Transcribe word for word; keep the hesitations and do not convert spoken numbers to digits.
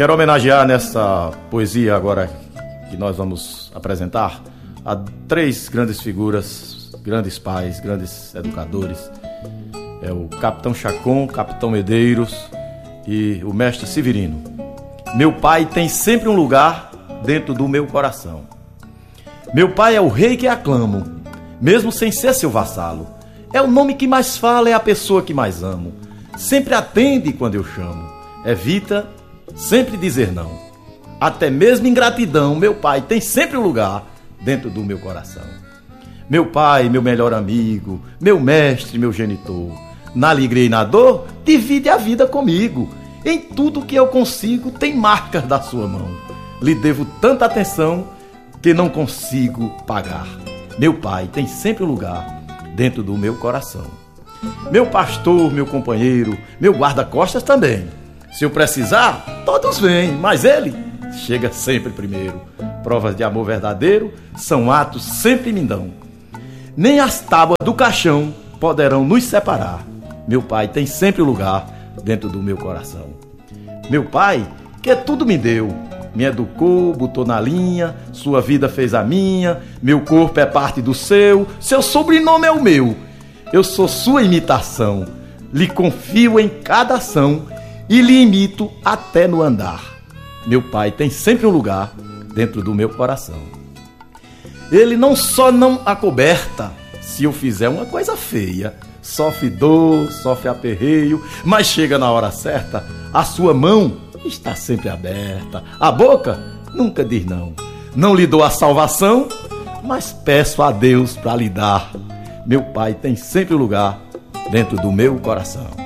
Quero homenagear nessa poesia agora que nós vamos apresentar a três grandes figuras, grandes pais, grandes educadores. É o Capitão Chacon, Capitão Medeiros e o Mestre Severino. Meu pai tem sempre um lugar dentro do meu coração. Meu pai é o rei que aclamo, mesmo sem ser seu vassalo. É o nome que mais fala, é a pessoa que mais amo. Sempre atende quando eu chamo. Evita sempre dizer não. Até mesmo ingratidão, meu pai tem sempre um lugar dentro do meu coração. Meu pai, meu melhor amigo, meu mestre, meu genitor. Na alegria e na dor, divide a vida comigo. Em tudo que eu consigo, tem marcas da sua mão. Lhe devo tanta atenção que não consigo pagar. Meu pai tem sempre um lugar dentro do meu coração. Meu pastor, meu companheiro, meu guarda-costas também. Se eu precisar, todos vêm, mas ele chega sempre primeiro. Provas de amor verdadeiro são atos sempre me dão. Nem as tábuas do caixão poderão nos separar. Meu pai tem sempre um lugar dentro do meu coração. Meu pai, que tudo me deu, me educou, botou na linha, sua vida fez a minha, meu corpo é parte do seu, seu sobrenome é o meu. Eu sou sua imitação, lhe confio em cada ação e lhe imito até no andar. Meu pai tem sempre um lugar dentro do meu coração. Ele não só não acoberta se eu fizer uma coisa feia, sofre dor, sofre aperreio, mas chega na hora certa, a sua mão está sempre aberta, a boca nunca diz não. Não lhe dou a salvação, mas peço a Deus para lhe dar. Meu pai tem sempre lugar dentro do meu coração.